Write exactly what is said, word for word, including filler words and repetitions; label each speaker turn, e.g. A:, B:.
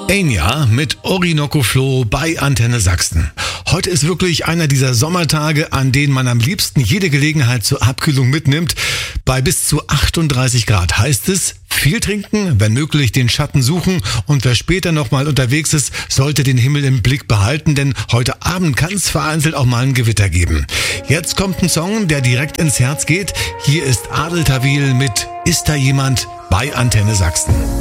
A: Enya mit Orinoco Flow bei Antenne Sachsen. Heute ist wirklich einer dieser Sommertage, an denen man am liebsten jede Gelegenheit zur Abkühlung mitnimmt. Bei bis zu achtunddreißig Grad heißt es, viel trinken, wenn möglich den Schatten suchen, und wer später nochmal unterwegs ist, sollte den Himmel im Blick behalten, denn heute Abend kann es vereinzelt auch mal ein Gewitter geben. Jetzt kommt ein Song, der direkt ins Herz geht. Hier ist Adel Tawil mit Ist da jemand bei Antenne Sachsen.